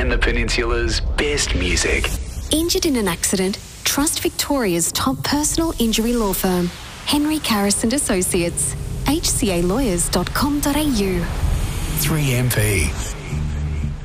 and the Peninsula's best music. Injured in an accident? Trust Victoria's top personal injury law firm, Henry Carris and Associates, hcalawyers.com.au. 3MP.